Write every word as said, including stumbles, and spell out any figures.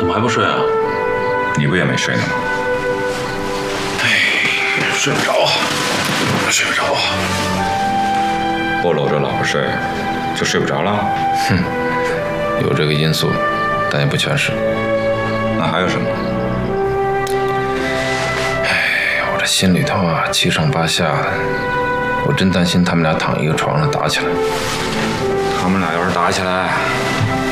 么还不睡啊？ 你不也没睡呢吗？ 哎，睡不着啊，睡不着啊。 不搂着老婆睡，就睡不着了？ 哼，有这个因素，但也不全是。 那还有什么？ 哎，我这心里头啊，七上八下的。我真担心他们俩躺一个床上打起来。 他们俩要是打起来，